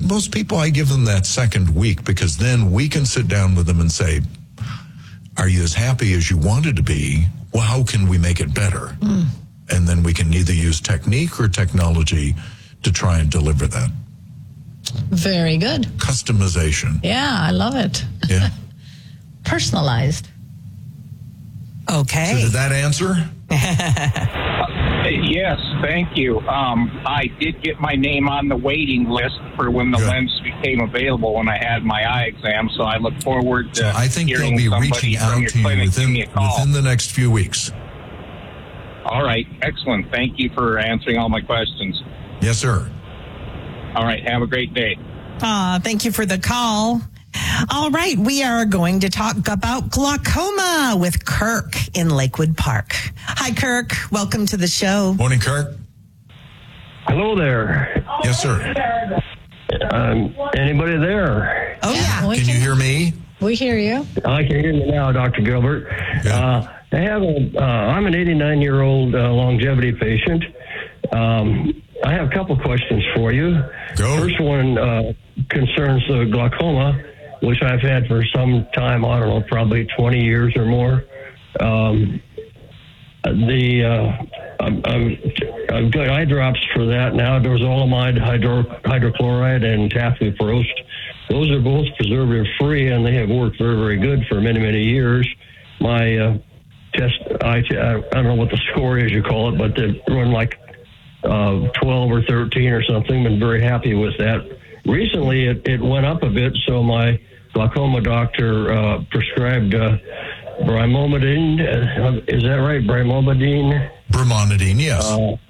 But most people, I give them that second week because then we can sit down with them and say, are you as happy as you wanted to be? Well, how can we make it better? And then we can either use technique or technology to try and deliver that. Very good. Customization. Yeah, I love it. Yeah. Personalized. Okay. So did that answer? Yes, thank you. I did get my name on the waiting list for when the lens became available when I had my eye exam, so I look forward to I think they'll hearing be somebody reaching from out your to you clinic give me a call. within the next few weeks. All right, excellent. Thank you for answering all my questions. Yes, sir. All right, have a great day. Thank you for the call. All right, we are going to talk about glaucoma with Kirk in Lakewood Park. Hi, Kirk. Welcome to the show. Morning, Kirk. Hello there. Yes, sir. Anybody there? Oh, yeah. Can you hear me? We hear you. I can hear you now, Dr. Gilbert. Yeah. I'm an 89-year-old longevity patient. I have a couple questions for you. Go. First one concerns glaucoma, which I've had for some time. I don't know, probably 20 years or more. I've got eye drops for that now. Dorzolamide, hydrochloride, and tafluprost. Those are both preservative-free, and they have worked very, very good for many, many years. My I don't know what the score is, you call it, but they run like 12 or 13 or something. Been very happy with that. Recently, it went up a bit, so my glaucoma doctor prescribed brimomidine. Is that right? Brimomidine? Brimonidine, yes.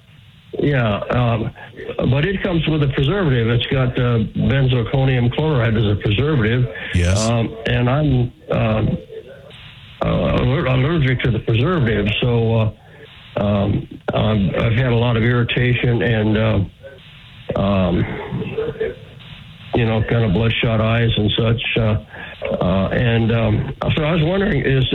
But it comes with a preservative. It's got benzalkonium chloride as a preservative. Yes. And I'm allergic to the preservative, so I've had a lot of irritation and kind of bloodshot eyes and such. So I was wondering, is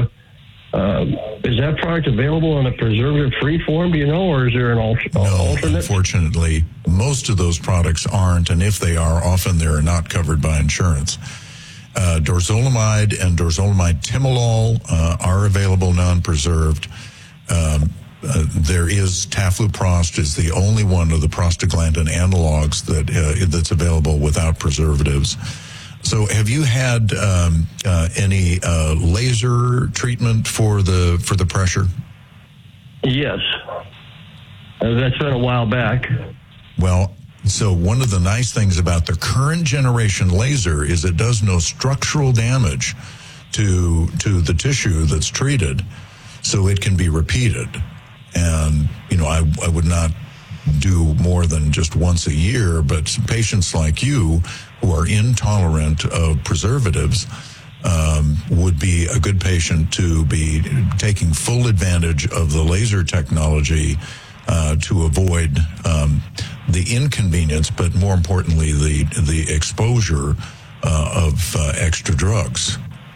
that product available in a preservative-free form, do you know, or is there an alternate? No, unfortunately, most of those products aren't, and if they are, often they're not covered by insurance. Dorzolamide and dorzolamide timolol are available non-preserved. There is tafluprost is the only one of the prostaglandin analogs that's available without preservatives. So have you had any laser treatment for the pressure? Yes. That's been a while back. Well, so one of the nice things about the current generation laser is it does no structural damage to the tissue that's treated, so it can be repeated. And, I would not do more than just once a year, but patients like you who are intolerant of preservatives would be a good patient to be taking full advantage of the laser technology to avoid the inconvenience, but more importantly, the exposure of extra drugs.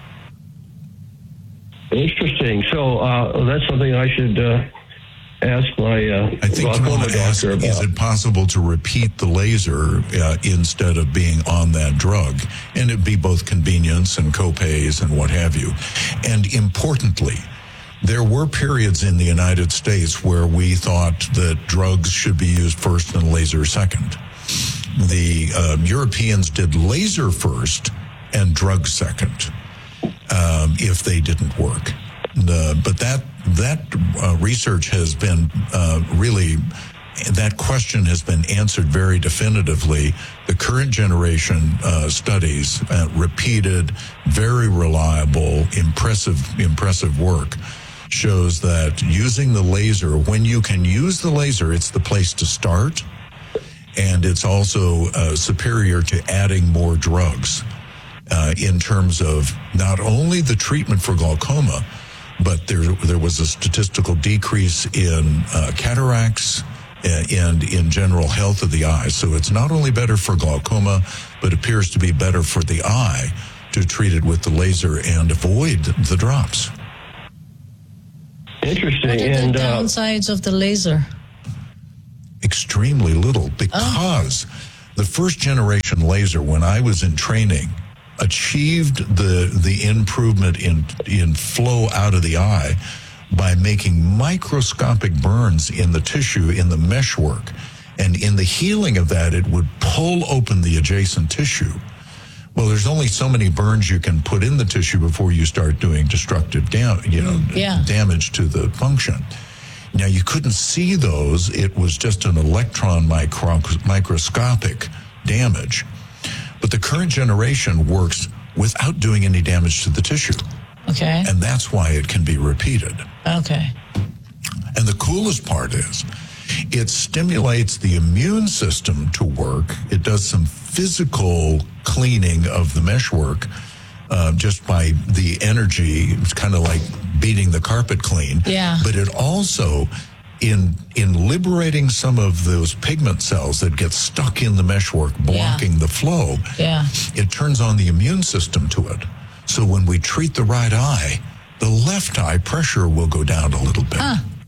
Interesting. So that's something I should ask my I think you want to ask, about. is it possible to repeat the laser instead of being on that drug? And it'd be both convenience and copays and what have you. And importantly, there were periods in the United States where we thought that drugs should be used first and laser second. The Europeans did laser first and drug second if they didn't work. But that research has been that question has been answered very definitively. The current generation studies, repeated, very reliable, impressive work, shows that using the laser, when you can use the laser, it's the place to start, and it's also superior to adding more drugs in terms of not only the treatment for glaucoma, but there was a statistical decrease in cataracts and in general health of the eye. So it's not only better for glaucoma, but appears to be better for the eye to treat it with the laser and avoid the drops. Interesting. What are the downsides of the laser? Extremely little, because The first generation laser, when I was in training, achieved the improvement in flow out of the eye by making microscopic burns in the tissue in the meshwork. And in the healing of that, it would pull open the adjacent tissue. Well, there's only so many burns you can put in the tissue before you start doing destructive damage to the function. Now, you couldn't see those. It was just an electron microscopic damage. But the current generation works without doing any damage to the tissue. Okay. And that's why it can be repeated. Okay. And the coolest part is it stimulates the immune system to work. It does some physical cleaning of the meshwork just by the energy. It's kind of like beating the carpet clean. Yeah. But it also, in liberating some of those pigment cells that get stuck in the meshwork, blocking the flow, it turns on the immune system to it. So when we treat the right eye, the left eye pressure will go down a little bit.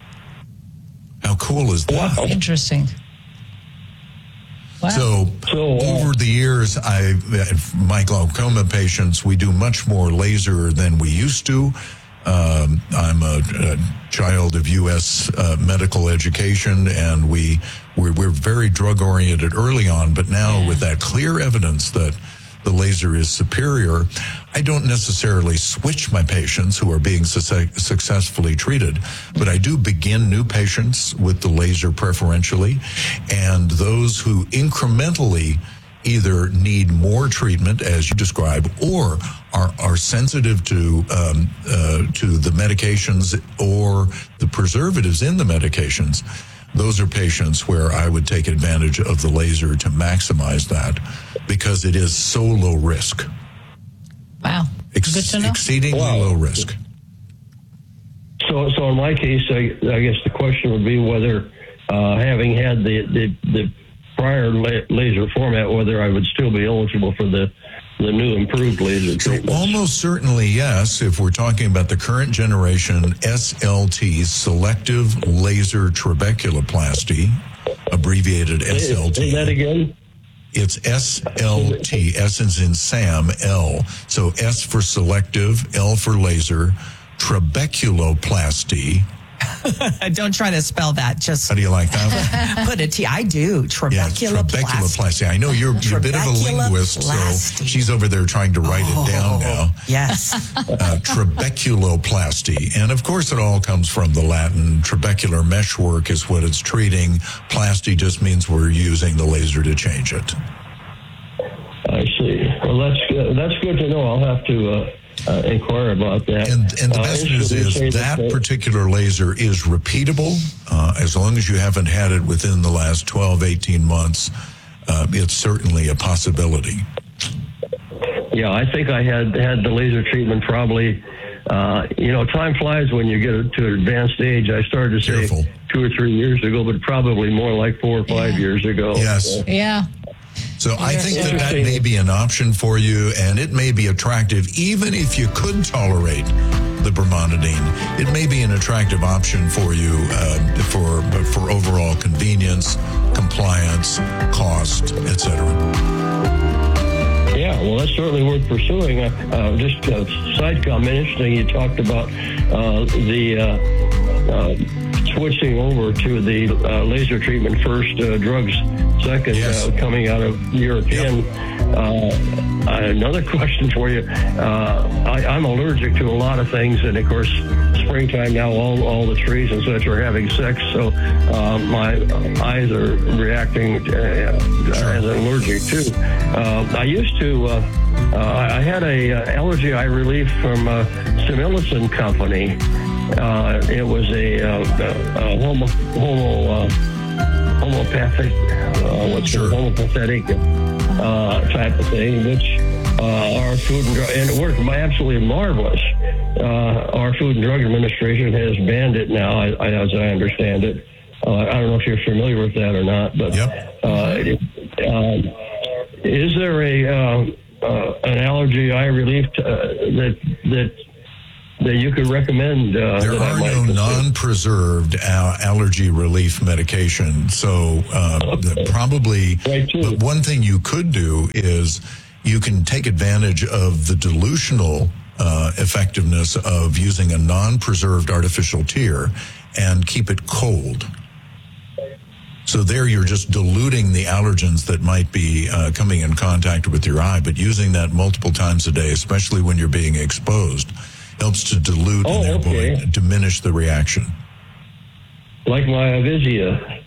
How cool is that? Wow. Interesting. Wow. So over the years, my glaucoma patients, we do much more laser than we used to. I'm a child of U.S. medical education, and we're very drug oriented early on. But now, with that clear evidence that the laser is superior, I don't necessarily switch my patients who are being successfully treated, but I do begin new patients with the laser preferentially, and those who incrementally either need more treatment, as you describe, or are sensitive to the medications or the preservatives in the medications. Those are patients where I would take advantage of the laser to maximize that, because it is so low risk. Wow. Good to know. Exceedingly low risk. So in my case, I guess the question would be whether, having had the prior laser format, whether I would still be eligible for the new improved laser treatments. So almost certainly yes, if we're talking about the current generation SLT, selective laser trabeculoplasty, abbreviated SLT. Say that again? It's SLT, S is in Sam, L. So S for selective, L for laser, trabeculoplasty. Don't try to spell that. Just how do you like that? Put a T. I do. Trabeculoplasty. I know you're a bit of a linguist, so she's over there trying to write it down now. Yes. Trabeculoplasty. And of course it all comes from the Latin. Trabecular meshwork is what it's treating. Plasty just means we're using the laser to change it. I see. Well, that's good to know. I'll have to inquire about that. And the best news is that particular laser is repeatable. As long as you haven't had it within the last 12, 18 months, it's certainly a possibility. Yeah, I think I had the laser treatment probably, time flies when you get to an advanced age. I started to say 2 or 3 years ago, but probably more like 4 or 5 years ago. Yes. Yeah. So I think that may be an option for you, and it may be attractive even if you could tolerate the bromonidine. It may be an attractive option for you for overall convenience, compliance, cost, etc. Yeah, well, that's certainly worth pursuing. Just a side comment, interesting, you talked about switching over to the laser treatment first, drugs second, coming out of European. Another question for you. I'm allergic to a lot of things, and of course, springtime now, all the trees and such are having sex, so my eyes are reacting as an allergic too. I used to, I had a allergy eye relief from Similison Company. It was a homeopathic, homeopathic type of thing, which our Food and Drug, and it worked absolutely marvelous. Our Food and Drug Administration has banned it now, as I understand it. I don't know if you're familiar with that or not, but is there an allergy eye relief that that you could recommend? There are no non-preserved allergy relief medication. So probably, but one thing you could do is you can take advantage of the dilutional effectiveness of using a non-preserved artificial tear and keep it cold. So there you're just diluting the allergens that might be coming in contact with your eye, but using that multiple times a day, especially when you're being exposed, helps to dilute and therefore diminish the reaction. Like my Avisia.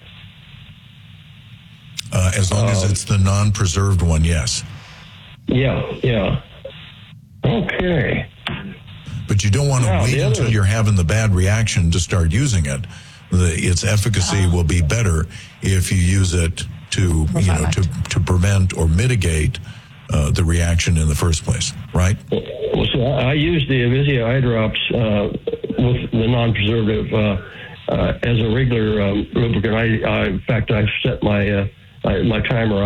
As long as it's the non-preserved one, yes. Yeah. Okay. But you don't want to wait until you're having the bad reaction to start using it. Its efficacy will be better if you use it to to prevent or mitigate the reaction in the first place, right? Well, so I use the Avisia eye drops with the non-preservative as a regular lubricant. In fact, I've set my timer.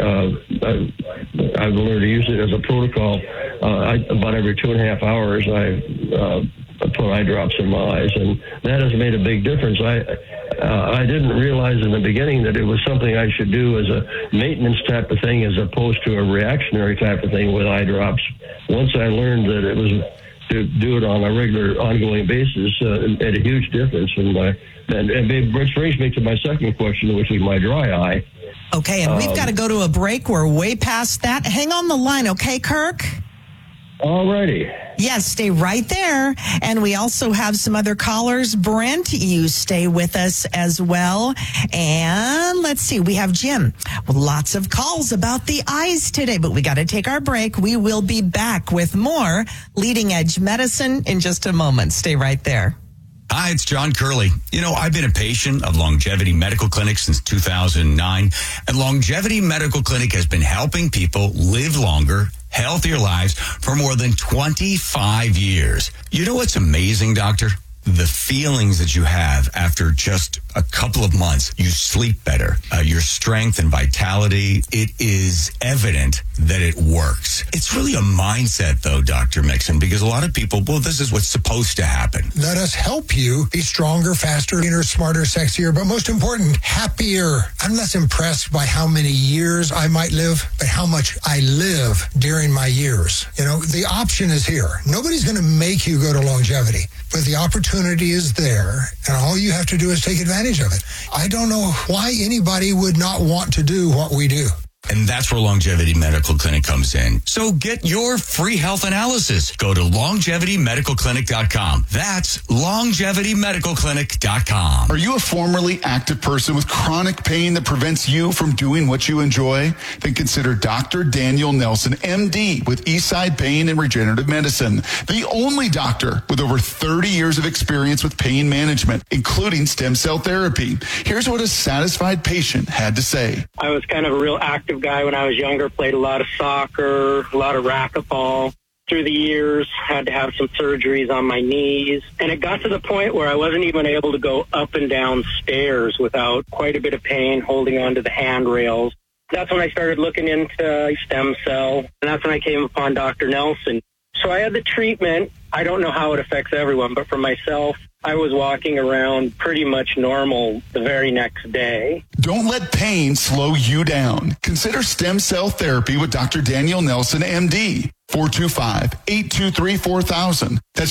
I've learned to use it as a protocol. About every 2.5 hours, I put eye drops in my eyes, and that has made a big difference. I didn't realize in the beginning that it was something I should do as a maintenance type of thing as opposed to a reactionary type of thing with eye drops. Once I learned that it was to do it on a regular, ongoing basis, it made a huge difference. Which brings me to my second question, which is my dry eye. Okay, and we've got to go to a break. We're way past that. Hang on the line, okay, Kirk? All righty. Yes, stay right there. And we also have some other callers. Brent, you stay with us as well. And let's see, we have Jim. Lots of calls about the eyes today, but we got to take our break. We will be back with more Leading Edge Medicine in just a moment. Stay right there. Hi, it's John Curley. I've been a patient of Longevity Medical Clinic since 2009, and Longevity Medical Clinic has been helping people live longer, healthier lives for more than 25 years. You know what's amazing, doctor? The feelings that you have after just a couple of months. You sleep better. Your strength and vitality, it is evident that it works. It's really a mindset, though, Dr. Mixon, because a lot of people, this is what's supposed to happen. Let us help you be stronger, faster, leaner, smarter, sexier, but most important, happier. I'm less impressed by how many years I might live, but how much I live during my years. The option is here. Nobody's going to make you go to longevity, but the opportunity is there, and all you have to do is take advantage of it. I don't know why anybody would not want to do what we do. And that's where Longevity Medical Clinic comes in. So get your free health analysis. Go to LongevityMedicalClinic.com. That's LongevityMedicalClinic.com. Are you a formerly active person with chronic pain that prevents you from doing what you enjoy? Then consider Dr. Daniel Nelson, MD, with Eastside Pain and Regenerative Medicine. The only doctor with over 30 years of experience with pain management, including stem cell therapy. Here's what a satisfied patient had to say. I was kind of a real active guy when I was younger, played a lot of soccer, a lot of racquetball. Through the years, had to have some surgeries on my knees. And it got to the point where I wasn't even able to go up and down stairs without quite a bit of pain holding onto the handrails. That's when I started looking into stem cell, and that's when I came upon Dr. Nelson. So I had the treatment. I don't know how it affects everyone, but for myself, I was walking around pretty much normal the very next day. Don't let pain slow you down. Consider stem cell therapy with Dr. Daniel Nelson, MD. 425-823-4000. That's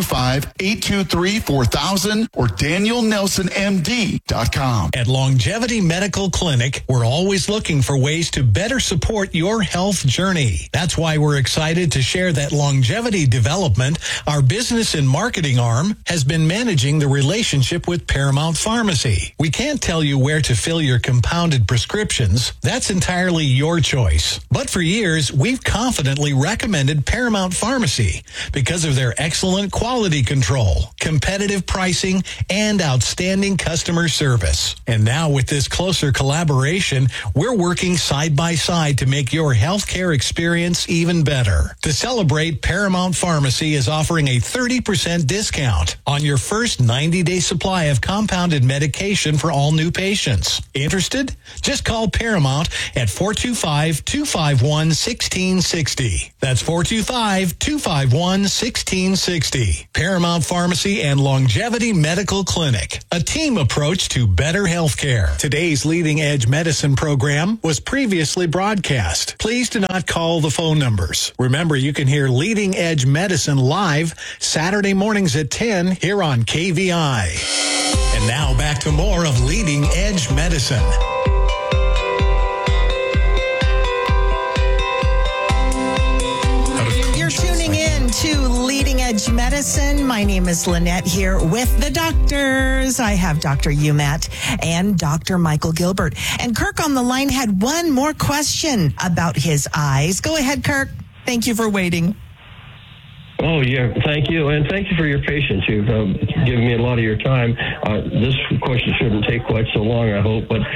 425-823-4000 or DanielNelsonMD.com. At Longevity Medical Clinic, we're always looking for ways to better support your health journey. That's why we're excited to share that Longevity Development, our business and marketing arm, has been managing the relationship with Paramount Pharmacy. We can't tell you where to fill your compounded prescriptions. That's entirely your choice. But for years, we've confidently recommended Paramount Pharmacy because of their excellent quality control, competitive pricing, and outstanding customer service. And now with this closer collaboration, we're working side by side to make your healthcare experience even better. To celebrate, Paramount Pharmacy is offering a 30% discount on your first 90-day supply of compounded medication for all new patients. Interested? Just call Paramount at 425-251-1660. That's 425-251-1660. 1160. Paramount Pharmacy and Longevity Medical Clinic. A team approach to better health care. Today's Leading Edge Medicine program was previously broadcast. Please do not call the phone numbers. Remember, you can hear Leading Edge Medicine live Saturday mornings at 10 here on KVI. And now back to more of Leading Edge Medicine. You're tuning in to Leading Edge Medicine. My name is Lynette here with the doctors. I have Dr. Umat and Dr. Michael Gilbert. And Kirk on the line had one more question about his eyes. Go ahead, Kirk. Thank you for waiting. Oh, yeah. Thank you. And thank you for your patience. You've given me a lot of your time. This question shouldn't take quite so long, I hope. But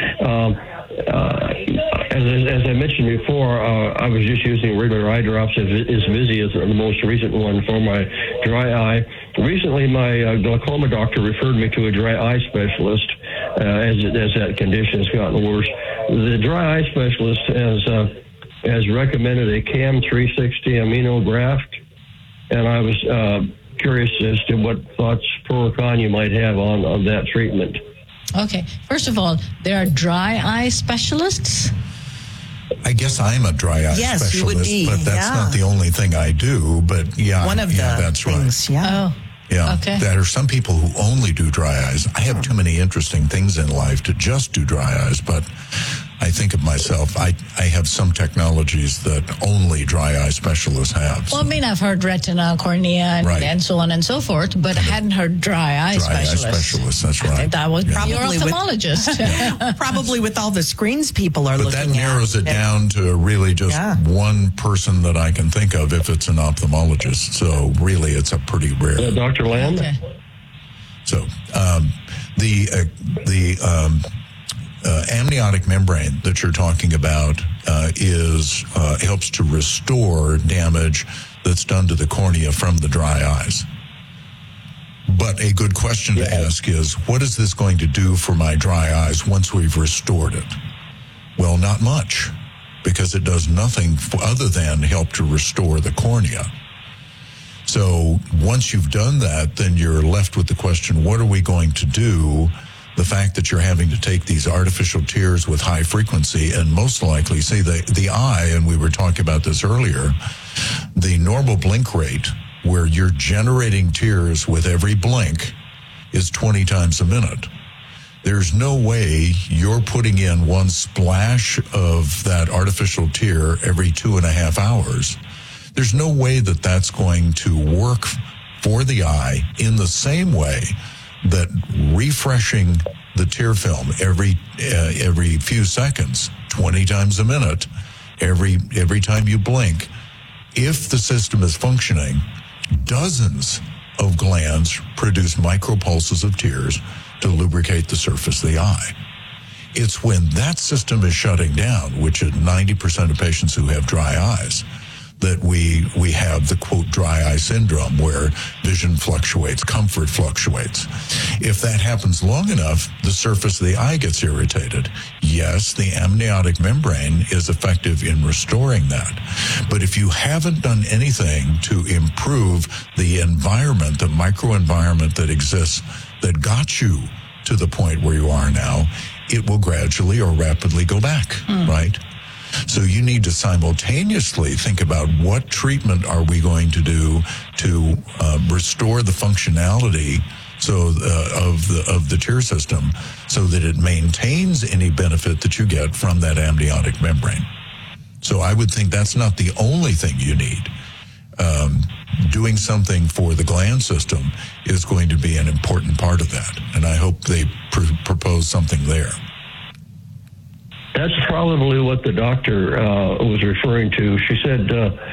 as I mentioned before, I was just using regular eye drops. Isvizi is the most recent one for my dry eye. Recently, my glaucoma doctor referred me to a dry eye specialist as that condition has gotten worse. The dry eye specialist has recommended a CAM 360 amino graft. And I was curious as to what thoughts, pro or con, you might have on that treatment. Okay. First of all, there are dry eye specialists. I guess I'm a dry eye Yes, specialist, you would be, but that's yeah. not the only thing I do. But yeah, One of yeah, the that's things, right. yeah. Oh. Yeah, Okay. there are some people who only do dry eyes. I have too many interesting things in life to just do dry eyes, but I think of myself, I have some technologies that only dry eye specialists have. Well, I mean, I've heard retina, cornea, Right. and so on and so forth, but I hadn't heard dry eye Dry eye specialists. specialists, that's right. I think that was Probably your with- ophthalmologist. Probably with all the screens people are But looking that at. narrows it down to really just Yeah. one person that I can think of if it's an ophthalmologist. So really, it's a pretty rare. Dr. Lamb? Okay. So the amniotic membrane that you're talking about helps to restore damage that's done to the cornea from the dry eyes. But a good question to ask is, what is this going to do for my dry eyes once we've restored it? Well, not much, because it does nothing other than help to restore the cornea. So once you've done that, then you're left with the question, what are we going to do? The fact that you're having to take these artificial tears with high frequency and most likely, see, the eye, and we were talking about this earlier, the normal blink rate where you're generating tears with every blink is 20 times a minute. There's no way you're putting in one splash of that artificial tear every 2.5 hours. There's no way that that's going to work for the eye in the same way that refreshing the tear film every few seconds, 20 times a minute, every time you blink, if the system is functioning, dozens of glands produce micropulses of tears to lubricate the surface of the eye. It's when that system is shutting down, which is 90% of patients who have dry eyes, that we have the, quote, dry eye syndrome, where vision fluctuates, comfort fluctuates. If that happens long enough, the surface of the eye gets irritated. Yes, the amniotic membrane is effective in restoring that. But if you haven't done anything to improve the environment, the microenvironment that exists, that got you to the point where you are now, it will gradually or rapidly go back, right? So you need to simultaneously think about what treatment are we going to do to restore the functionality of the tear system so that it maintains any benefit that you get from that amniotic membrane. So I would think that's not the only thing you need. Doing something for the gland system is going to be an important part of that, and I hope they propose something there. That's probably what the doctor was referring to. She said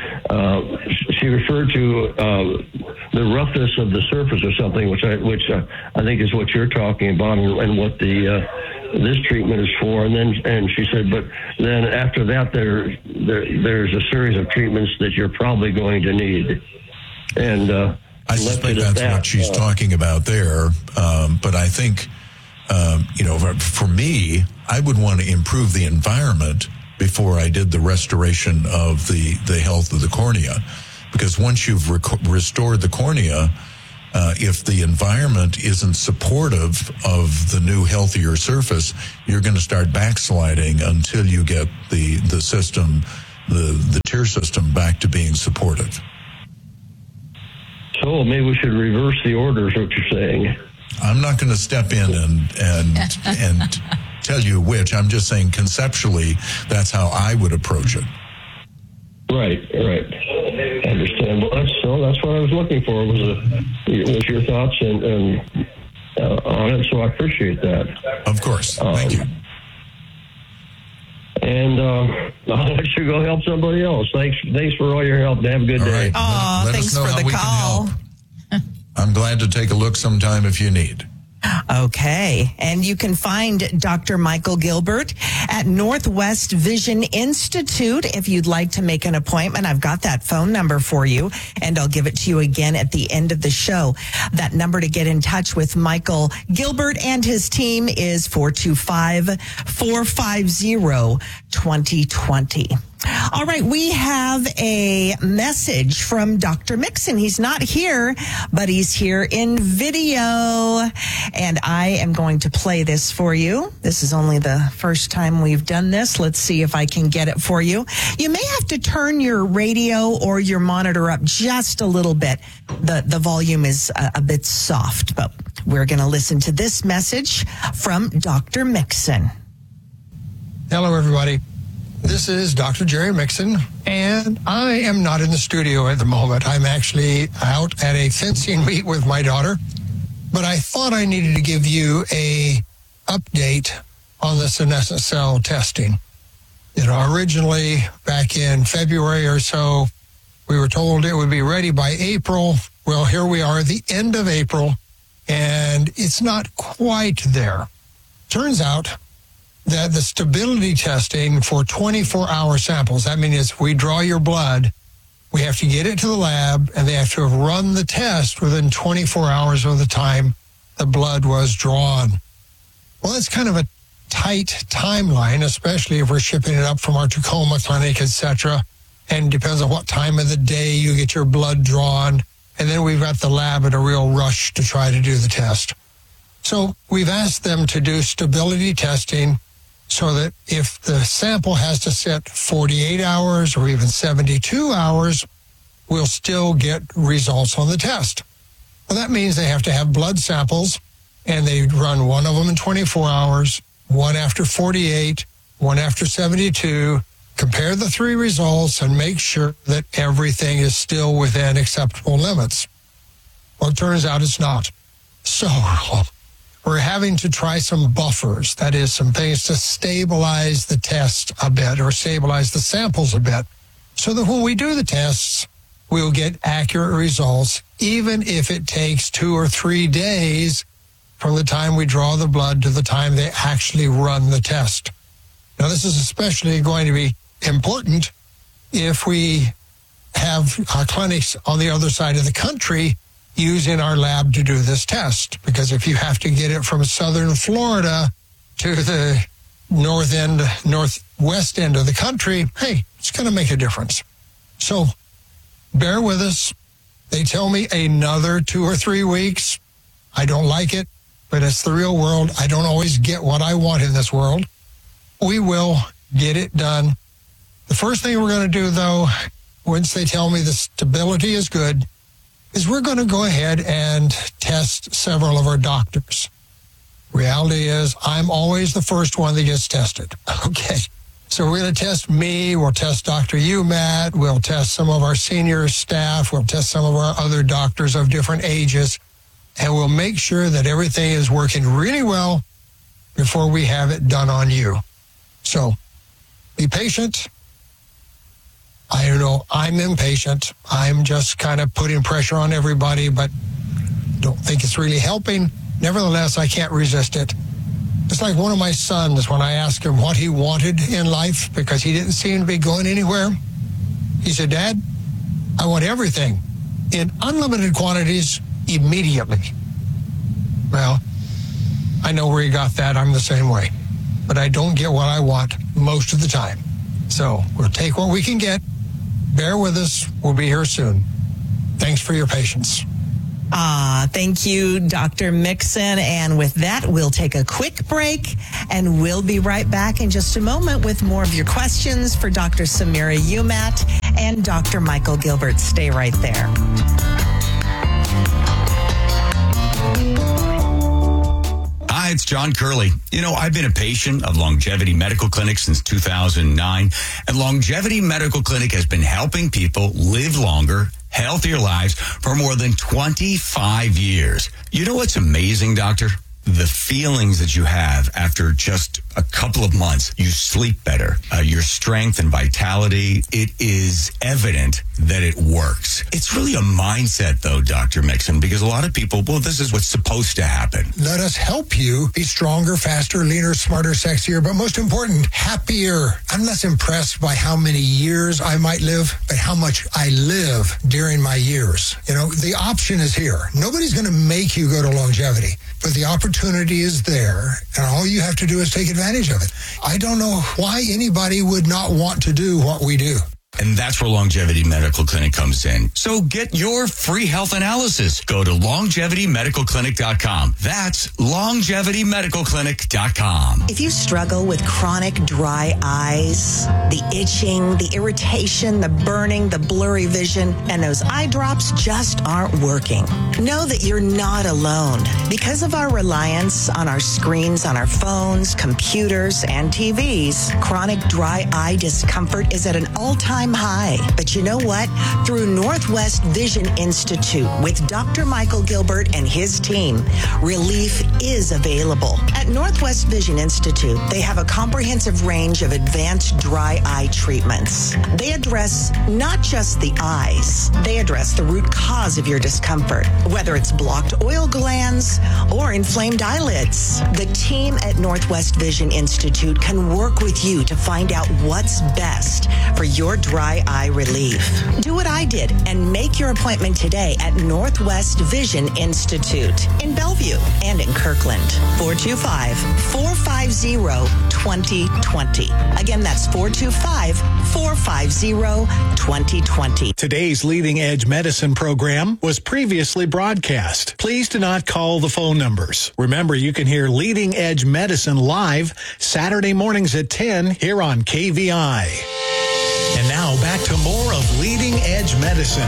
she referred to the roughness of the surface or something, which I think is what you're talking about, and what this treatment is for. And she said, but then after that, there's a series of treatments that you're probably going to need. And I suspect that's what she's talking about there. But I think, for me, I would want to improve the environment before I did the restoration of the health of the cornea. because once you've restored the cornea, if the environment isn't supportive of the new, healthier surface, you're going to start backsliding until you get the system, the tear system, back to being supportive. So maybe we should reverse the order, is what you're saying. I'm not going to step in and tell you which. I'm just saying conceptually, that's how I would approach it. Right. I understand. Well, that's what I was looking for, was your thoughts and on it, so I appreciate that. Of course. Thank you. And I'll let you go help somebody else. Thanks for all your help, and have a good day. Right. Oh, Let thanks us know for how the we can call. help. I'm glad to take a look sometime if you need. Okay. And you can find Dr. Michael Gilbert at Northwest Vision Institute. If you'd like to make an appointment, I've got that phone number for you, and I'll give it to you again at the end of the show. That number to get in touch with Michael Gilbert and his team is 425-450-2020. All right, we have a message from Dr. Mixon. He's not here, but he's here in video, and I am going to play this for you. This is only the first time we've done this. Let's see if I can get it for you. You may have to turn your radio or your monitor up just a little bit. The volume is a bit soft, but we're going to listen to this message from Dr. Mixon. Hello, everybody. This is Dr. Jerry Mixon, and I am not in the studio at the moment. I'm actually out at a fencing meet with my daughter, but I thought I needed to give you a update on the senescent cell testing. Originally back in February or so, we were told it would be ready by April. Well, here we are at the end of April, and it's not quite there. Turns out that the stability testing for 24-hour samples, that means if we draw your blood, we have to get it to the lab, and they have to have run the test within 24 hours of the time the blood was drawn. Well, that's kind of a tight timeline, especially if we're shipping it up from our Tacoma clinic, etc. And depends on what time of the day you get your blood drawn. And then we've got the lab in a real rush to try to do the test. So we've asked them to do stability testing so that if the sample has to sit 48 hours or even 72 hours, we'll still get results on the test. Well, that means they have to have blood samples, and they run one of them in 24 hours, one after 48, one after 72, compare the three results, and make sure that everything is still within acceptable limits. Well, it turns out it's not. So we're having to try some buffers, that is, some things to stabilize the test a bit or stabilize the samples a bit, so that when we do the tests, we'll get accurate results, even if it takes 2 or 3 days from the time we draw the blood to the time they actually run the test. Now, this is especially going to be important if we have our clinics on the other side of the country using our lab to do this test, because if you have to get it from southern Florida to the northwest end of the country, hey, it's going to make a difference. So bear with us. They tell me another 2 or 3 weeks. I don't like it, but it's the real world. I don't always get what I want in this world. We will get it done. The first thing we're going to do, though, once they tell me the stability is good, is we're going to go ahead and test several of our doctors. Reality is, I'm always the first one that gets tested. Okay. So we're going to test me. We'll test Dr. Matt. We'll test some of our senior staff. We'll test some of our other doctors of different ages. And we'll make sure that everything is working really well before we have it done on you. So be patient. I don't know, I'm impatient. I'm just kind of putting pressure on everybody, but don't think it's really helping. Nevertheless, I can't resist it. It's like one of my sons, when I asked him what he wanted in life, because he didn't seem to be going anywhere, he said, "Dad, I want everything in unlimited quantities immediately." Well, I know where he got that. I'm the same way. But I don't get what I want most of the time. So we'll take what we can get. Bear with us. We'll be here soon. Thanks for your patience. Thank you, Dr. Mixon. And with that, we'll take a quick break, and we'll be right back in just a moment with more of your questions for Dr. Samira Umat and Dr. Michael Gilbert. Stay right there. Hi, it's John Curley. I've been a patient of Longevity Medical Clinic since 2009, and Longevity Medical Clinic has been helping people live longer, healthier lives for more than 25 years. You know what's amazing, doctor? The feelings that you have after just a couple of months. You sleep better. Your strength and vitality, it is evident that it works. It's really a mindset, though, Dr. Mixon, because a lot of people, this is what's supposed to happen. Let us help you be stronger, faster, leaner, smarter, sexier, but most important, happier. I'm less impressed by how many years I might live, but how much I live during my years. The option is here. Nobody's going to make you go to longevity, but the opportunity is there, and all you have to do is take advantage of it. I don't know why anybody would not want to do what we do. And that's where Longevity Medical Clinic comes in. So get your free health analysis. Go to LongevityMedicalClinic.com. That's LongevityMedicalClinic.com. If you struggle with chronic dry eyes, the itching, the irritation, the burning, the blurry vision, and those eye drops just aren't working, know that you're not alone. Because of our reliance on our screens, on our phones, computers, and TVs, chronic dry eye discomfort is at an all-time high. But you know what? Through Northwest Vision Institute with Dr. Michael Gilbert and his team, relief is available. At Northwest Vision Institute, they have a comprehensive range of advanced dry eye treatments. They address not just the eyes, they address the root cause of your discomfort, whether it's blocked oil glands or inflamed eyelids. The team at Northwest Vision Institute can work with you to find out what's best for your dry eye relief. Do what I did and make your appointment today at Northwest Vision Institute in Bellevue and in Kirkland. 425-450-2020. Again, that's 425-450-2020. Today's Leading Edge Medicine program was previously broadcast. Please do not call the phone numbers. Remember, you can hear Leading Edge Medicine live Saturday mornings at 10 here on KVI. And now back to more of Leading Edge Medicine.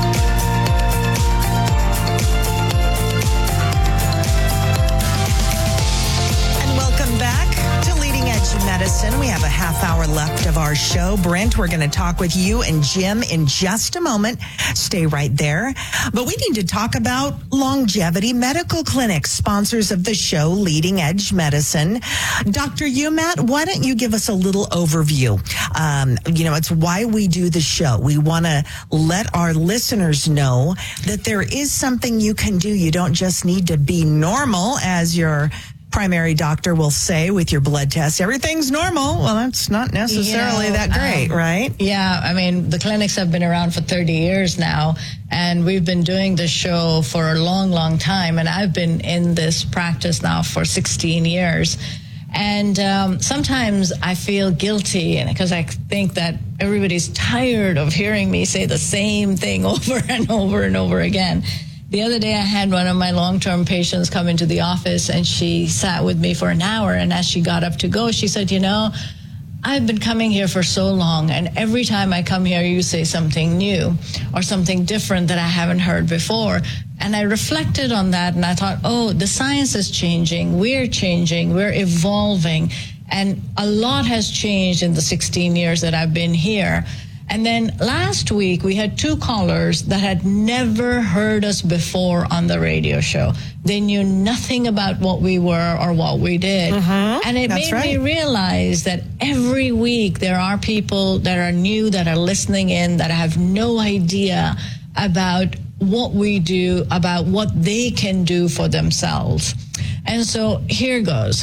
And welcome back to Leading Edge Medicine. We have a half hour left of our show. Brent, we're going to talk with you and Jim in just a moment. Stay right there. But we need to talk about Longevity Medical Clinic, sponsors of the show, Leading Edge Medicine. Dr. Umat, why don't you give us a little overview? It's why we do the show. We want to let our listeners know that there is something you can do. You don't just need to be normal, as your primary doctor will say with your blood test. Everything's normal. Well, that's not necessarily that great, right? Yeah, I mean, the clinics have been around for 30 years now, and we've been doing the show for a long, long time, and I've been in this practice now for 16 years. And sometimes I feel guilty because I think that everybody's tired of hearing me say the same thing over and over and over again. The other day I had one of my long-term patients come into the office, and she sat with me for an hour, and as she got up to go, she said, I've been coming here for so long, and every time I come here, you say something new or something different that I haven't heard before. And I reflected on that, and I thought, the science is changing, we're evolving, and a lot has changed in the 16 years that I've been here. And then last week, we had two callers that had never heard us before on the radio show. They knew nothing about what we were or what we did. And it made me realize that every week there are people that are new, that are listening in, that have no idea about what we do, about what they can do for themselves. And so here goes.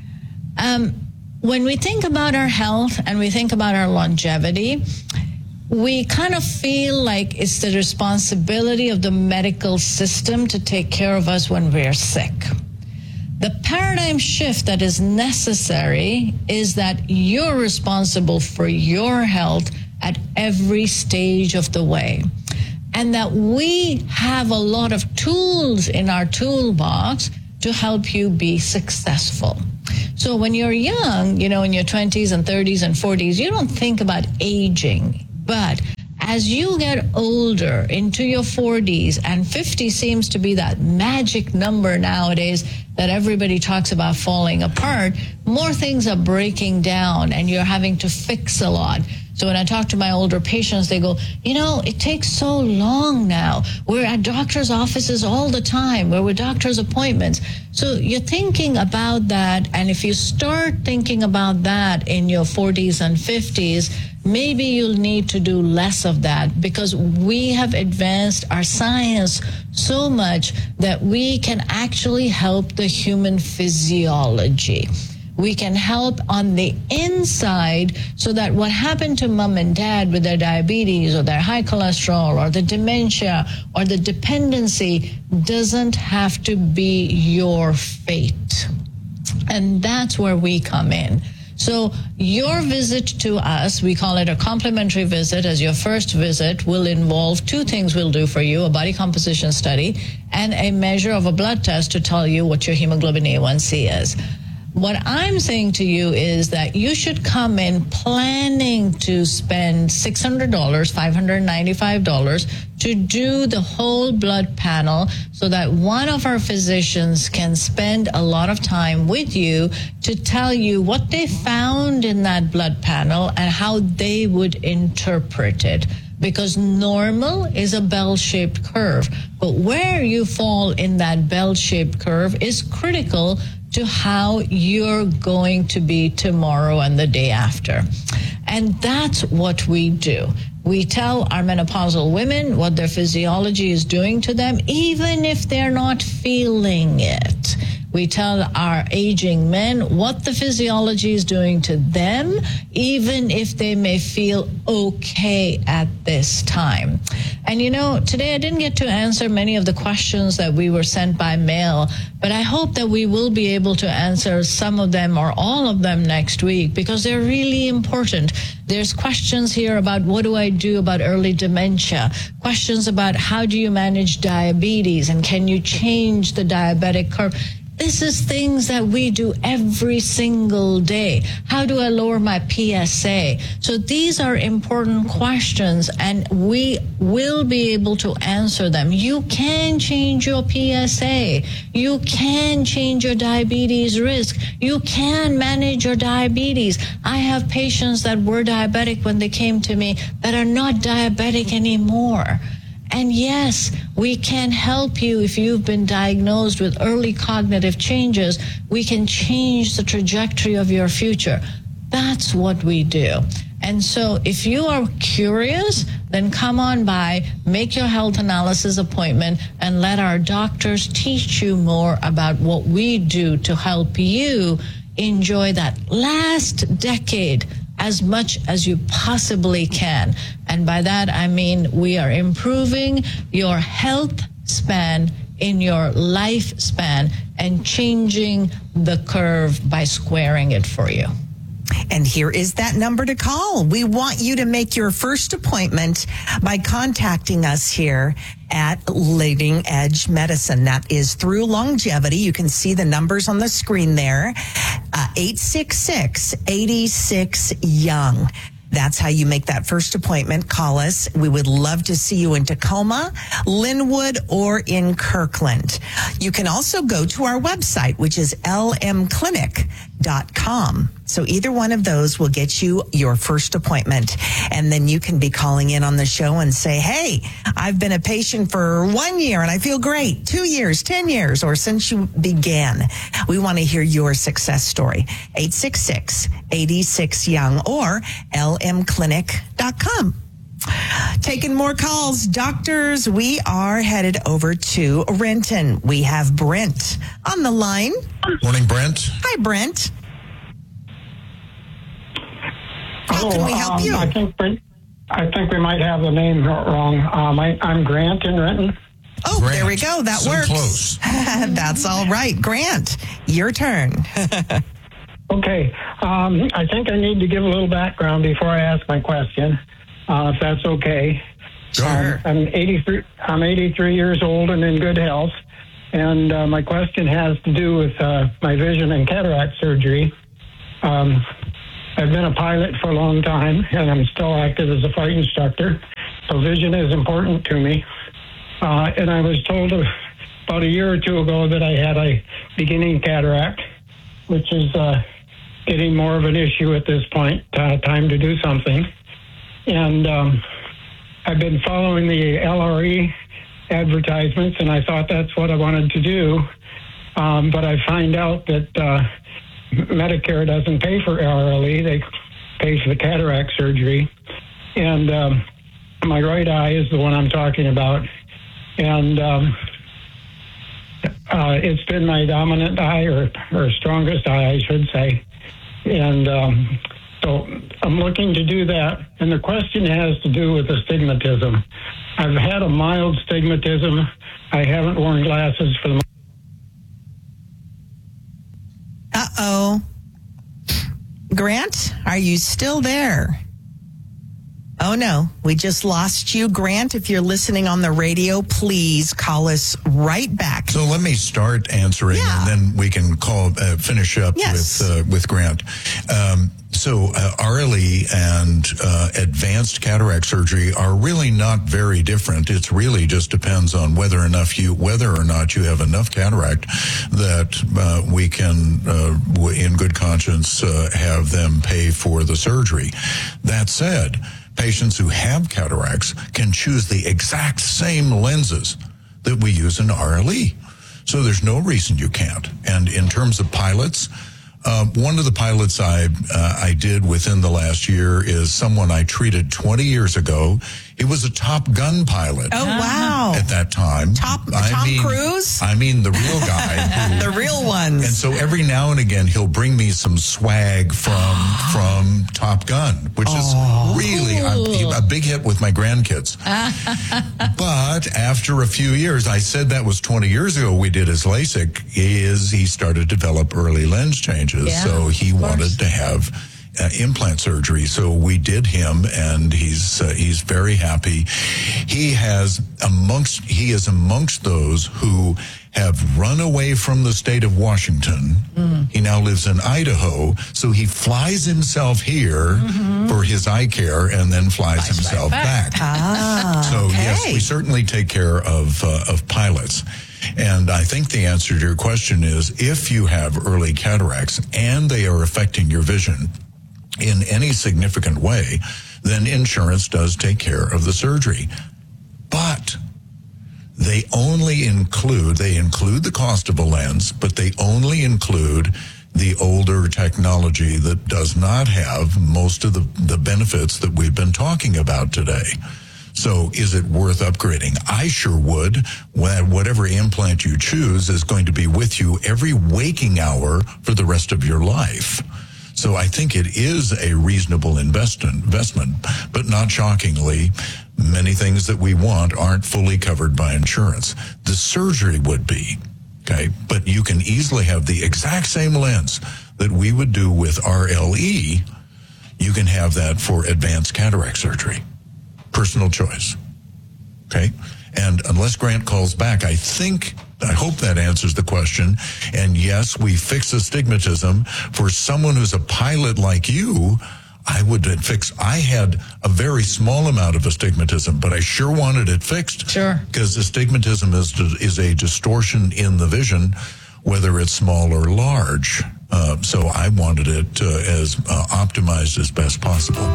When we think about our health and we think about our longevity, we kind of feel like it's the responsibility of the medical system to take care of us when we're sick. The paradigm shift that is necessary is that you're responsible for your health at every stage of the way. And that we have a lot of tools in our toolbox to help you be successful. So when you're young, in your 20s and 30s and 40s, you don't think about aging. But as you get older into your 40s, and 50 seems to be that magic number nowadays that everybody talks about falling apart, more things are breaking down and you're having to fix a lot. So when I talk to my older patients, they go, it takes so long now. We're at doctor's offices all the time. We're with doctor's appointments. So you're thinking about that. And if you start thinking about that in your 40s and 50s, maybe you'll need to do less of that, because we have advanced our science so much that we can actually help the human physiology. We can help on the inside so that what happened to mom and dad with their diabetes or their high cholesterol or the dementia or the dependency doesn't have to be your fate. And that's where we come in. So your visit to us, we call it a complimentary visit, as your first visit will involve two things we'll do for you: a body composition study and a measure of a blood test to tell you what your hemoglobin A1C is. What I'm saying to you is that you should come in planning to spend $600, $595 to do the whole blood panel, so that one of our physicians can spend a lot of time with you to tell you what they found in that blood panel and how they would interpret it. Because normal is a bell-shaped curve, but where you fall in that bell-shaped curve is critical to how you're going to be tomorrow and the day after. And that's what we do. We tell our menopausal women what their physiology is doing to them, even if they're not feeling it. We tell our aging men what the physiology is doing to them, even if they may feel okay at this time. And today I didn't get to answer many of the questions that we were sent by mail, but I hope that we will be able to answer some of them or all of them next week, because they're really important. There's questions here about what do I do about early dementia, questions about how do you manage diabetes and can you change the diabetic curve. This is things that we do every single day. How do I lower my PSA? So these are important questions, and we will be able to answer them. You can change your PSA. You can change your diabetes risk. You can manage your diabetes. I have patients that were diabetic when they came to me that are not diabetic anymore. And yes, we can help you if you've been diagnosed with early cognitive changes. We can change the trajectory of your future. That's what we do. And so if you are curious, then come on by, make your health analysis appointment, and let our doctors teach you more about what we do to help you enjoy that last decade as much as you possibly can. And by that, I mean we are improving your health span in your lifespan and changing the curve by squaring it for you. And here is that number to call. We want you to make your first appointment by contacting us here at Leading Edge Medicine. That is through Longevity. You can see the numbers on the screen there. 866-86-YOUNG. That's how you make that first appointment. Call us. We would love to see you in Tacoma, Linwood, or in Kirkland. You can also go to our website, which is lmclinic.com. So either one of those will get you your first appointment. And then you can be calling in on the show and say, hey, I've been a patient for 1 year and I feel great. 2 years, 10 years, or since you began. We want to hear your success story. 866-86-YOUNG or lmclinic.com. Taking more calls. Doctors, we are headed over to Renton. We have Brent on the line. Morning, Brent. Hi, Brent. How can we help you? I think we might have the name wrong. I'm Grant in Renton. Oh, Grant. There we go. That So works. close. That's all right. Grant, your turn. Okay. I think I need to give a little background before I ask my question. if that's okay. Sure. I'm 83 years old and in good health. And my question has to do with my vision and cataract surgery. I've been a pilot for a long time, and I'm still active as a flight instructor. So vision is important to me. And I was told about a year or two ago that I had a beginning cataract, which is getting more of an issue at this point. Time to do something. And I've been following the LRE advertisements, and I thought that's what I wanted to do. But I find out that Medicare doesn't pay for LRE. They pay for the cataract surgery. And my right eye is the one I'm talking about. And it's been my dominant eye, or strongest eye, I should say. And so I'm looking to do that. And the question has to do with astigmatism. I've had a mild astigmatism. I haven't worn glasses for the... Uh-oh. Grant, are you still there? Oh, no. We just lost you. Grant, if you're listening on the radio, please call us right back. So let me start answering, and then we can finish up with Grant. So RLE and advanced cataract surgery are really not very different. It's really just depends on whether or not you have enough cataract that we can, in good conscience, have them pay for the surgery. That said, patients who have cataracts can choose the exact same lenses that we use in RLE. So there's no reason you can't. And in terms of pilots, one of the pilots I did within the last year is someone I treated 20 years ago. He was a Top Gun pilot. Oh, wow. At that time. Tom Cruise? I mean, the real guy. The real ones. And so every now and again, he'll bring me some swag from Top Gun, which is really a big hit with my grandkids. But after a few years, I said that was 20 years ago we did his LASIK, he started to develop early lens changes. Yeah, so he wanted to have implant surgery. So we did him, and he's very happy. He is amongst those who have run away from the state of Washington. He now lives in Idaho, so he flies himself here for his eye care and then flies himself back. So yes, we certainly take care of pilots. And I think the answer to your question is, if you have early cataracts and they are affecting your vision in any significant way, then insurance does take care of the surgery. But they include the cost of a lens, but they only include the older technology that does not have most of the benefits that we've been talking about today. So is it worth upgrading? I sure would. Whatever implant you choose is going to be with you every waking hour for the rest of your life. So I think it is a reasonable investment, but not shockingly, many things that we want aren't fully covered by insurance. The surgery would be, okay? But you can easily have the exact same lens that we would do with RLE. You can have that for advanced cataract surgery. Personal choice, okay? And unless Grant calls back, I hope that answers the question. And yes, we fix astigmatism. For someone who's a pilot like you, I had a very small amount of astigmatism, but I sure wanted it fixed. Sure. Because astigmatism is a distortion in the vision, whether it's small or large. So I wanted it as optimized as best possible.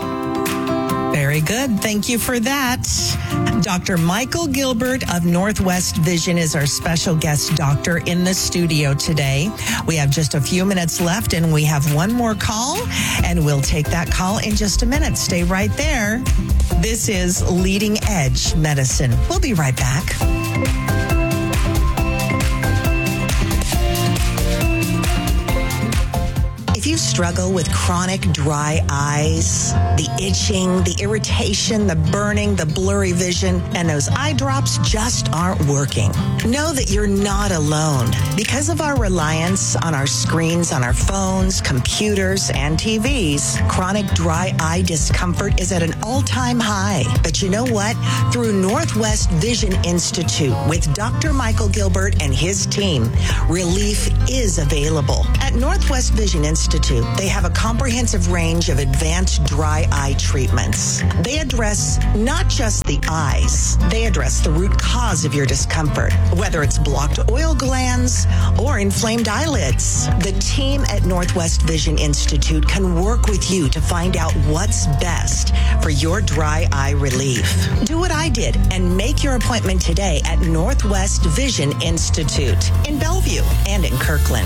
Very good. Thank you for that. Dr. Michael Gilbert of Northwest Vision is our special guest doctor in the studio today. We have just a few minutes left, and we have one more call, and we'll take that call in just a minute. Stay right there. This is Leading Edge Medicine. We'll be right back. If you've struggle with chronic dry eyes? The itching, the irritation, the burning, the blurry vision, and those eye drops just aren't working. Know that you're not alone. Because of our reliance on our screens, on our phones, computers, and TVs, chronic dry eye discomfort is at an all-time high. But you know what? Through Northwest Vision Institute with Dr. Michael Gilbert and his team, relief is available. At Northwest Vision Institute, they have a comprehensive range of advanced dry eye treatments. They address not just the eyes, they address the root cause of your discomfort, whether it's blocked oil glands or inflamed eyelids. The team at Northwest Vision Institute can work with you to find out what's best for your dry eye relief. Do what I did and make your appointment today at Northwest Vision Institute in Bellevue and in Kirkland.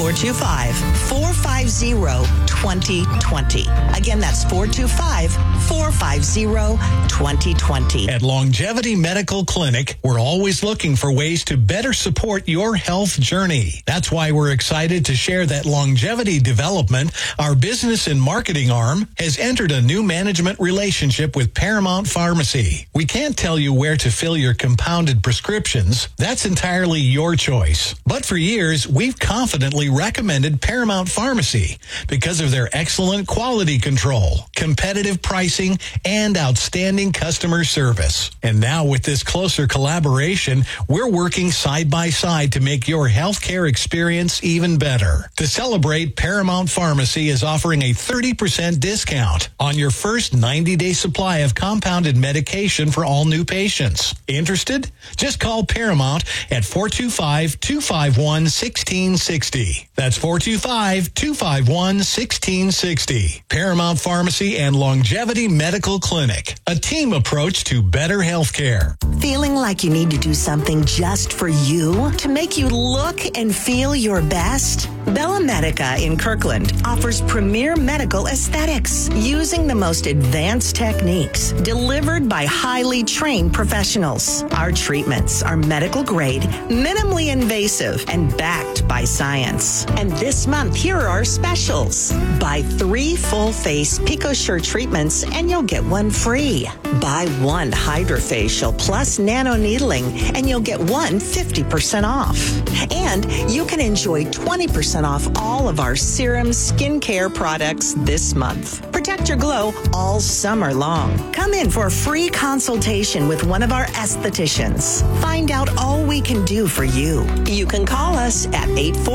425-450-2020. Again, that's 425-450-2020. At Longevity Medical Clinic, we're always looking for ways to better support your health journey. That's why we're excited to share that Longevity Development, our business and marketing arm, has entered a new management relationship with Paramount Pharmacy. We can't tell you where to fill your compounded prescriptions. That's entirely your choice. But for years, we've confidently recommended Paramount Pharmacy because of their excellent quality control, competitive pricing, and outstanding customer service. And now with this closer collaboration, we're working side by side to make your healthcare experience even better. To celebrate, Paramount Pharmacy is offering a 30% discount on your first 90-day supply of compounded medication for all new patients. Interested? Just call Paramount at 425-251-1660. That's 425-251-1660. Paramount Pharmacy and Longevity Medical Clinic. A team approach to better healthcare. Feeling like you need to do something just for you to make you look and feel your best? Bella Medica in Kirkland offers premier medical aesthetics using the most advanced techniques delivered by highly trained professionals. Our treatments are medical grade, minimally invasive, and backed by science. And this month, here are our specials. Buy 3 full-face PicoSure treatments and you'll get 1 free. Buy 1 HydraFacial plus nano needling and you'll get 1 50% off. And you can enjoy 20% off all of our serum skincare products this month. Protect your glow all summer long. Come in for a free consultation with one of our estheticians. Find out all we can do for you. You can call us at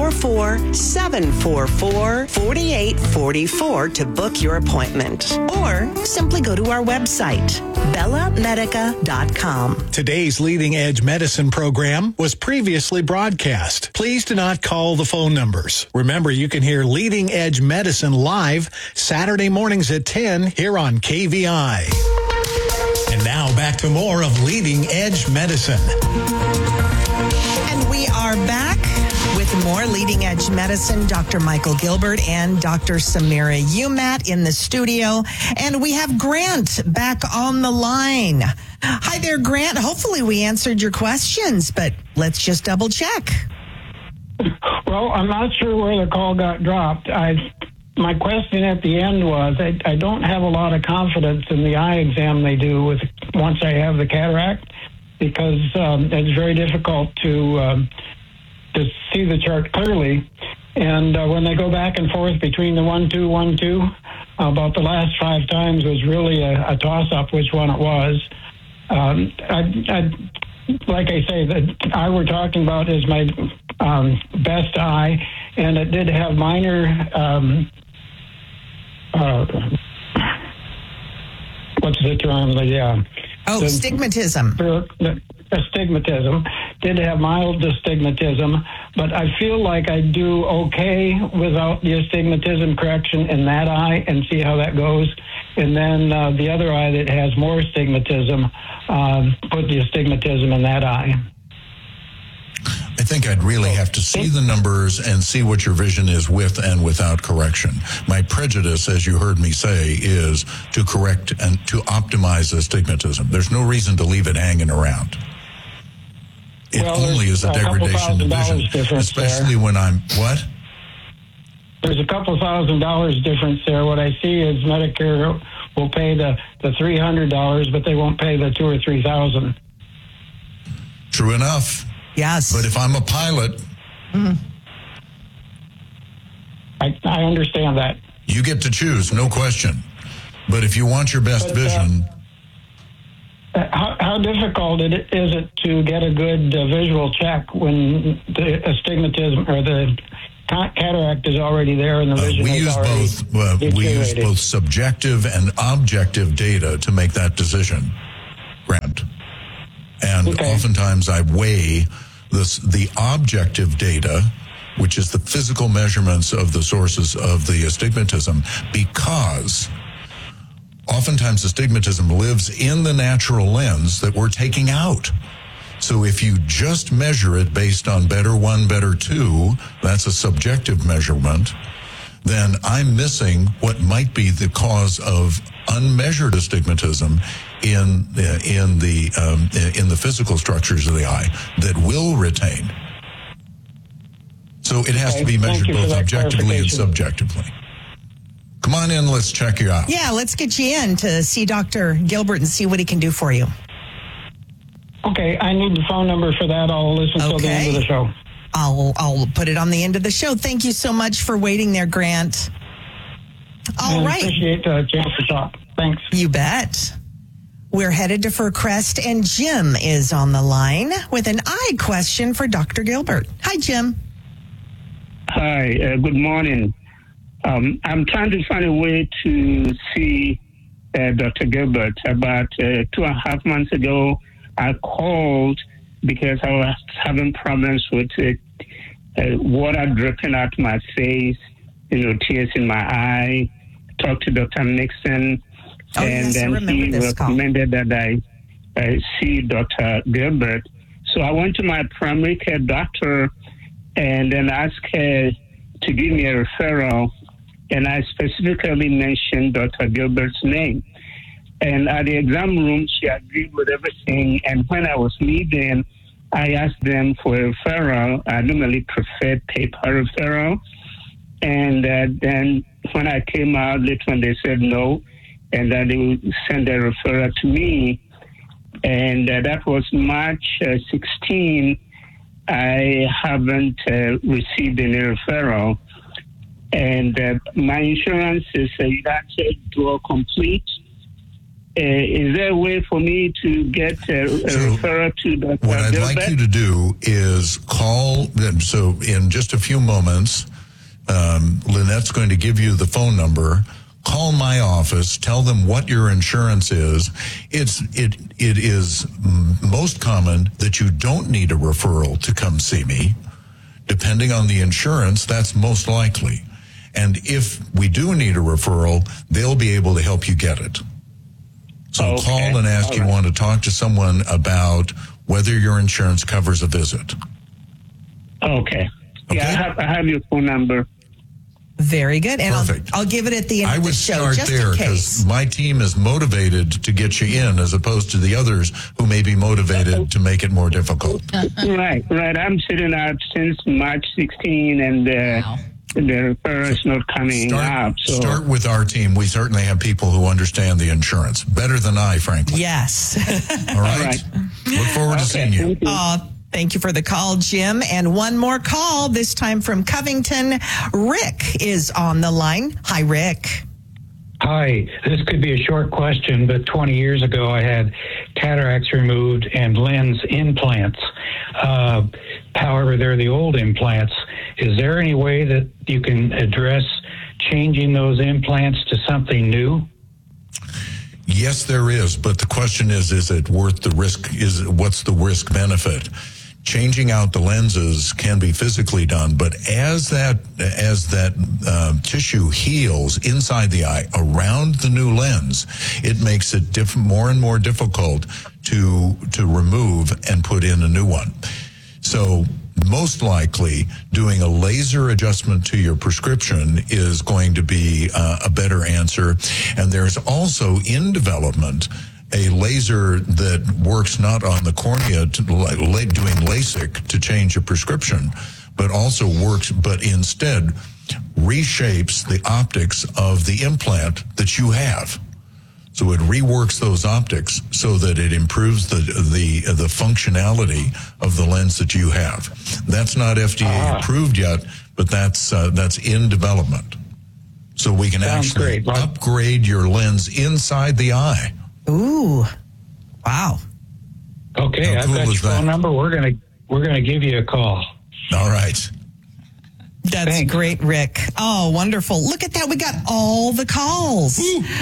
844-744-4844 to book your appointment. Or simply go to our website, bellamedica.com. Today's Leading Edge Medicine program was previously broadcast. Please do not call the phone numbers. Remember, you can hear Leading Edge Medicine live Saturday mornings at 10 here on KVI. And now back to more of Leading Edge Medicine. And we are back with more Leading Edge Medicine. Dr. Michael Gilbert and Dr. Samira Umat in the studio. And we have Grant back on the line. Hi there, Grant. Hopefully we answered your questions, but let's just double check. Well, I'm not sure where the call got dropped. My question at the end was, I don't have a lot of confidence in the eye exam they do once I have the cataract, because it's very difficult to see the chart clearly. And when they go back and forth between the 1-2, 1-2, about the last 5 times was really a toss-up which one it was. Like I say, the eye we're talking about is my best eye, and it did have minor what's the term? Astigmatism. Astigmatism. Did have mild astigmatism, but I feel like I do okay without the astigmatism correction in that eye, and see how that goes. And then the other eye that has more astigmatism, put the astigmatism in that eye. I think I'd really have to see the numbers and see what your vision is with and without correction. My prejudice, as you heard me say, is to correct and to optimize astigmatism. There's no reason to leave it hanging around. It only is a degradation in vision, especially when I'm, what? there's a couple $1,000 difference there. What I see is Medicare will pay the $300, but they won't pay the $2,000 or $3,000. True enough. Yes. But if I'm a pilot, I understand that. you get to choose, no question. But if you want your best vision, how difficult is it to get a good visual check when the astigmatism or the cataract is already there and the vision we is use already both. We use deteriorated? both subjective and objective data to make that decision, Grant. And oftentimes I weigh the objective data, which is the physical measurements of the sources of the astigmatism, because oftentimes astigmatism lives in the natural lens that we're taking out. So if you just measure it based on better 1, better 2, that's a subjective measurement, then I'm missing what might be the cause of unmeasured astigmatism in the physical structures of the eye that will retain. So it has to be measured both objectively and subjectively. Come on in, let's check you out. Yeah, let's get you in to see Dr. Gilbert and see what he can do for you. Okay, I need the phone number for that. I'll listen till the end of the show. I'll put it on the end of the show. Thank you so much for waiting there, Grant. All right. Appreciate the chance to talk. Thanks. You bet. We're headed to Fircrest, and Jim is on the line with an eye question for Dr. Gilbert. Hi, Jim. Hi, good morning. I'm trying to find a way to see Dr. Gilbert. About 2.5 months ago, I called because I was having problems with water dripping out my face, tears in my eye. Talked to Dr. Nixon, and then he recommended that I see Dr. Gilbert. So I went to my primary care doctor and then asked her to give me a referral, and I specifically mentioned Dr. Gilbert's name. And at the exam room, she agreed with everything. And when I was leaving, I asked them for a referral. I normally prefer paper referral. And then when I came out, later when they said no, and then they would send a referral to me. And that was March 16. I haven't received any referral. And my insurance is United Dual Complete. Is there a way for me to get a referral to Dr. What I'd Gilbert? like you to do is call them. So in just a few moments, Lynette's going to give you the phone number. Call my office. Tell them what your insurance is. It is most common that you don't need a referral to come see me. Depending on the insurance, that's most likely. And if we do need a referral, they'll be able to help you get it. So call and ask you want to talk to someone about whether your insurance covers a visit. Okay. Yeah, I have your phone number. Very good. And Perfect. I'll give it at the end of the show, I would just start there in case. because my team is motivated to get you in as opposed to the others who may be motivated to make it more difficult. Right. I'm sitting out since March 16, and the referral is not coming up. So Start with our team. We certainly have people who understand the insurance better than I, frankly. Yes. All right. Look forward to seeing you. Thank you for the call, Jim. And one more call, this time from Covington. Rick is on the line. Hi, Rick. Hi. This could be a short question, but 20 years ago I had cataracts removed and lens implants. However, they're the old implants. Is there any way that you can address changing those implants to something new? Yes, there is. But the question is it worth the risk? What's the risk benefit? Changing out the lenses can be physically done, but as that tissue heals inside the eye around the new lens, it makes it more and more difficult to remove and put in a new one. So most likely doing a laser adjustment to your prescription is going to be a better answer. And there's also in development a laser that works not on the cornea, doing LASIK to change a prescription, but also works, but instead reshapes the optics of the implant that you have. So it reworks those optics so that it improves the functionality of the lens that you have. That's not FDA approved yet, but that's in development. So we can actually upgrade your lens inside the eye. Ooh, wow! Okay, I've got your phone number. We're gonna give you a call. All right. That's great, Rick. Oh, wonderful. Look at that. We got all the calls.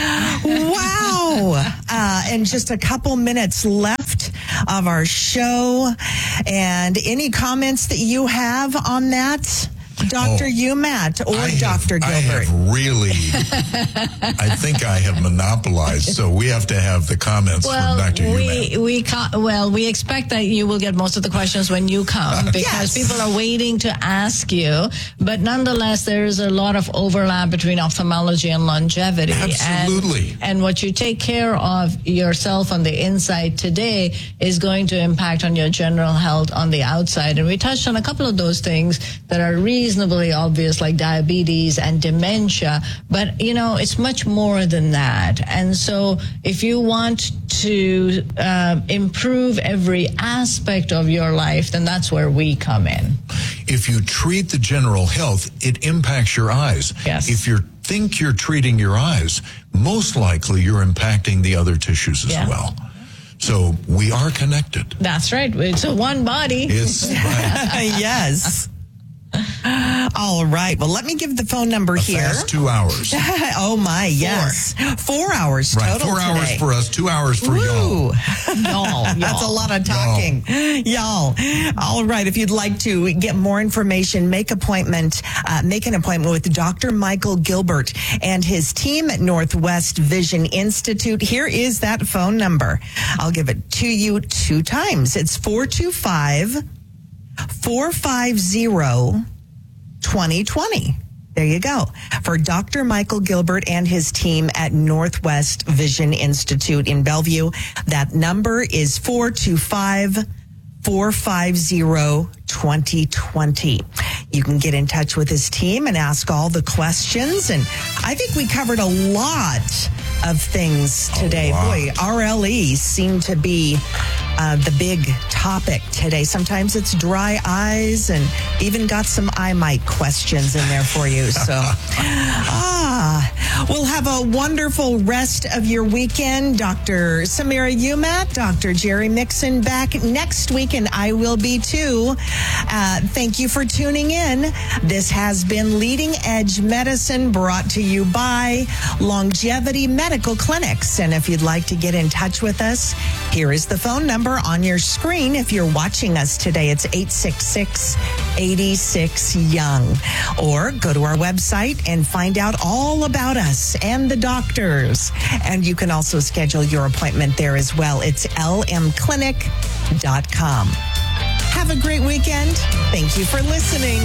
Wow. And just a couple minutes left of our show. And any comments that you have on that? Dr. Matt, or Dr. Gilbert? I have really, I think I have monopolized, so we have to have the comments from Dr. Umat. We expect that you will get most of the questions when you come, because people are waiting to ask you. But nonetheless, there's a lot of overlap between ophthalmology and longevity. Absolutely. And what you take care of yourself on the inside today is going to impact on your general health on the outside. And we touched on a couple of those things that are reasonably obvious, like diabetes and dementia, but it's much more than that. And so if you want to improve every aspect of your life, then that's where we come in. If you treat the general health, it impacts your eyes. Yes. If you think you're treating your eyes, most likely you're impacting the other tissues as well. So we are connected. That's right. It's a one body. It's right. Yes. All right. Well, let me give the phone number here. Fast 2 hours. Oh, my, yes. 4 hours total 4 hours today. for us, 2 hours for y'all. Y'all. That's a lot of talking. Y'all. All right. If you'd like to get more information, make an appointment with Dr. Michael Gilbert and his team at Northwest Vision Institute. Here is that phone number. I'll give it to you 2 times. It's 425-450-2020. There you go. For Dr. Michael Gilbert and his team at Northwest Vision Institute in Bellevue, that number is 425-450-2020. You can get in touch with his team and ask all the questions. And I think we covered a lot of things today. Boy, RLE seemed to be the big topic today. Sometimes it's dry eyes, and even got some eye mite questions in there for you. So, we'll have a wonderful rest of your weekend. Dr. Samira Umat, Dr. Jerry Mixon back next week, and I will be too. Thank you for tuning in. This has been Leading Edge Medicine, brought to you by Longevity Medical Clinics. And if you'd like to get in touch with us, here is the phone number on your screen. If you're watching us today, it's 866-86-YOUNG. Or go to our website and find out all about us and the doctors. And you can also schedule your appointment there as well. It's lmclinic.com. Have a great weekend. Thank you for listening.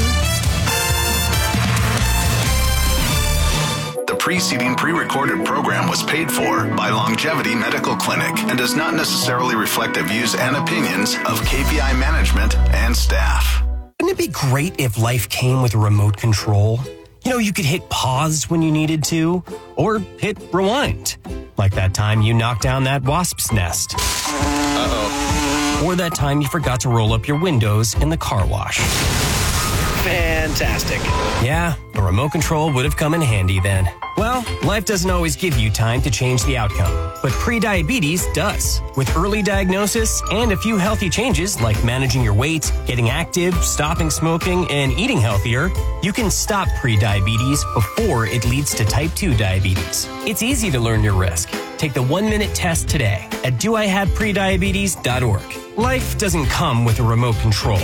The preceding pre-recorded program was paid for by Longevity Medical Clinic and does not necessarily reflect the views and opinions of KVI management and staff. Wouldn't it be great if life came with a remote control? You could hit pause when you needed to, or hit rewind. Like that time you knocked down that wasp's nest. Uh-oh. Or that time you forgot to roll up your windows in the car wash. Fantastic. Yeah, a remote control would have come in handy then. Well, life doesn't always give you time to change the outcome, but prediabetes does. With early diagnosis and a few healthy changes like managing your weight, getting active, stopping smoking, and eating healthier, you can stop prediabetes before it leads to type 2 diabetes. It's easy to learn your risk. Take the 1-minute test today at doihaveprediabetes.org. Life doesn't come with a remote control.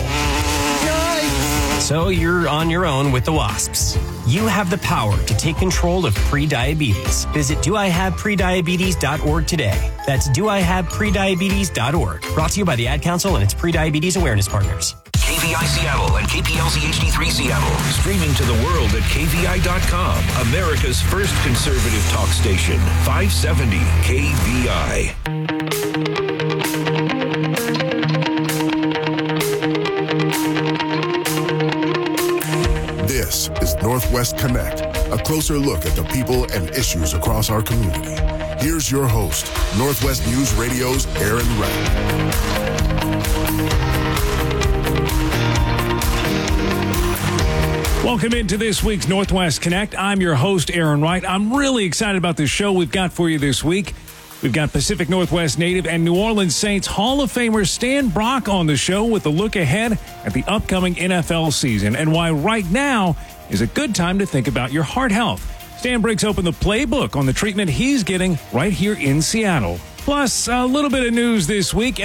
So you're on your own with the wasps. You have the power to take control of prediabetes. Visit doihaveprediabetes.org today. That's doihaveprediabetes.org. Brought to you by the Ad Council and its Prediabetes Awareness Partners. KVI Seattle and KPLZ HD3 Seattle. Streaming to the world at KVI.com. America's first conservative talk station. 570 KVI. Northwest Connect, a closer look at the people and issues across our community. Here's your host, Northwest News Radio's Aaron Wright. Welcome into this week's Northwest Connect. I'm your host, Aaron Wright. I'm really excited about the show we've got for you this week. We've got Pacific Northwest native and New Orleans Saints Hall of Famer Stan Brock on the show with a look ahead at the upcoming NFL season and why right now is a good time to think about your heart health. Stan breaks open the playbook on the treatment he's getting right here in Seattle. Plus, a little bit of news this week.